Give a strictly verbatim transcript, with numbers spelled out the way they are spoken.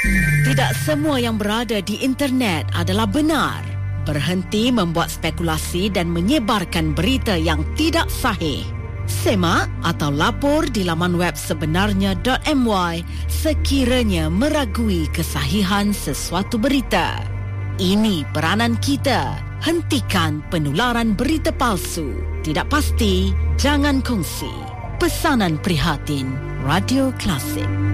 Tidak semua yang berada di internet adalah benar. Berhenti membuat spekulasi dan menyebarkan berita yang tidak sahih. Semak atau lapor di laman web sebenarnya dot my sekiranya meragui kesahihan sesuatu berita. Ini peranan kita. Hentikan penularan berita palsu. Tidak pasti, jangan kongsi. Pesanan prihatin Radio Klasik.